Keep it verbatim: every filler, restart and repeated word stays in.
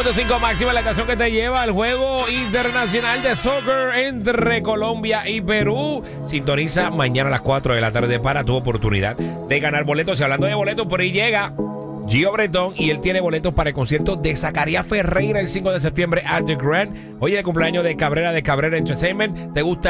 punto cinco máxima, la estación que te lleva al juego internacional de soccer entre Colombia y Perú. Sintoniza mañana a las cuatro de la tarde para tu oportunidad de ganar boletos. Y hablando de boletos, por ahí llega Gio Bretón y él tiene boletos para el concierto de Zacarías Ferreira el cinco de septiembre at The Grand. Hoy es el cumpleaños de Cabrera de Cabrera Entertainment. ¿Te gusta